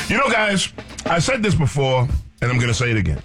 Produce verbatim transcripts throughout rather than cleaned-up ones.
You know, guys, I said this before, and I'm going to say it again.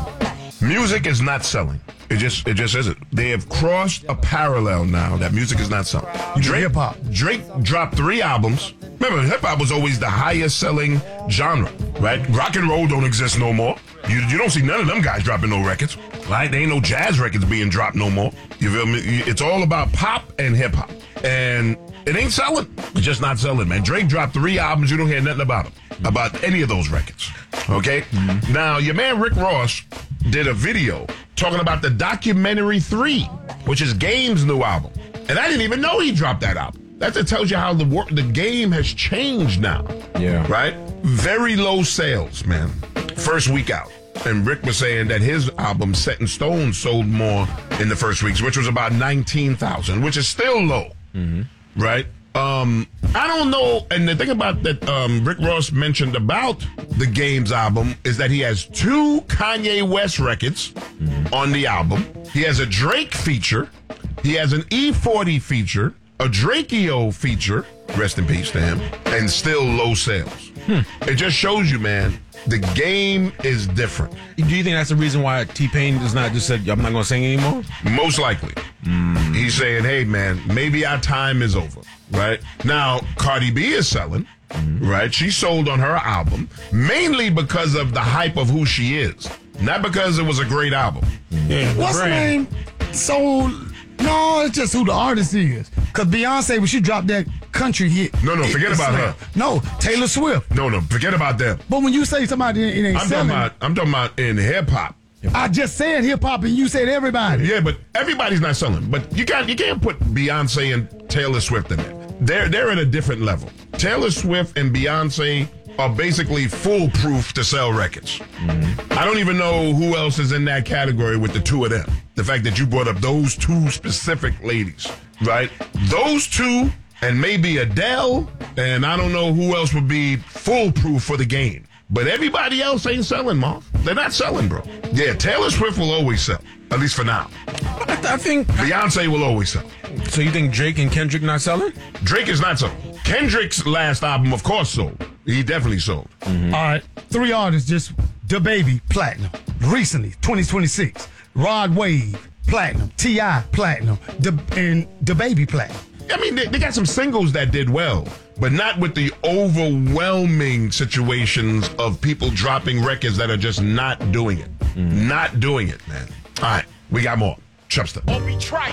Music is not selling. It just it just isn't. They have crossed a parallel now that music is not selling. Drake, hip hop. Drake dropped three albums. Remember, hip hop was always the highest selling genre, right? Rock and roll don't exist no more. You you don't see none of them guys dropping no records, right? There ain't no jazz records being dropped no more. You feel me? It's all about pop and hip hop, and it ain't selling. It's just not selling, man. Drake dropped three albums. You don't hear nothing about them, about any of those records. Okay? Mm-hmm. Now, your man Rick Ross did a video talking about the Documentary three, which is Game's new album. And I didn't even know he dropped that album. That just tells you how the work, the game has changed now. Yeah. Right? Very low sales, man. First week out. And Rick was saying that his album, Set in Stone, sold more in the first weeks, which was about nineteen thousand, which is still low. Mm-hmm. Right? Um, I don't know. And the thing about that um, Rick Ross mentioned about the Games album is that he has two Kanye West records mm-hmm. on the album. He has a Drake feature. He has an E forty feature, a Drakeo feature, rest in peace to him, and still low sales. Hmm. It just shows you, man, the game is different. Do you think that's the reason why T-Pain does not just said, I'm not going to sing anymore? Most likely. Mm. He's saying, hey, man, maybe our time is over, right? Now, Cardi B is selling, mm. right? She sold on her album, mainly because of the hype of who she is, not because it was a great album. Yeah, what's her name? So, no, it's just who the artist is. Because Beyonce, when she dropped that country hit. No, no, forget about her. No, Taylor Swift. No, no, forget about them. But when you say somebody it ain't I'm selling. Talking about, I'm talking about in hip-hop. I just said hip-hop and you said everybody. Yeah, but everybody's not selling. But you can't, you can't put Beyonce and Taylor Swift in there. They're, they're at a different level. Taylor Swift and Beyonce are basically foolproof to sell records. Mm-hmm. I don't even know who else is in that category with the two of them. The fact that you brought up those two specific ladies, right? Those two and maybe Adele, and I don't know who else would be foolproof for the game. But everybody else ain't selling, Marv. They're not selling, bro. Yeah, Taylor Swift will always sell, at least for now. I, th- I think Beyonce will always sell. So you think Drake and Kendrick not selling? Drake is not selling. Kendrick's last album, of course, sold. He definitely sold. Mm-hmm. All right, three artists just DaBaby platinum recently, twenty twenty-six. Rod Wave platinum, T I platinum, Da- and DaBaby platinum. I mean, they, they got some singles that did well, but not with the overwhelming situations of people dropping records that are just not doing it. Mm. Not doing it, man. All right, we got more. Chubstep. Don't be trite.